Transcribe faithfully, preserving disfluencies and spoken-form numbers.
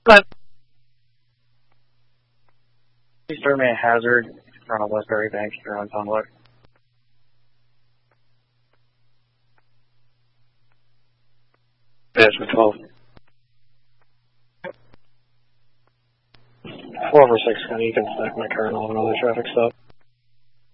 But please throw me a hazard from Westbury Bank here on Tumblr. Yes, with twelve. Four over six, you can stack my current on another traffic stop.